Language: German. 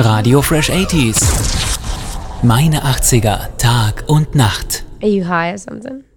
Radio Fresh 80s. Meine 80er, Tag und Nacht. Are you high or something?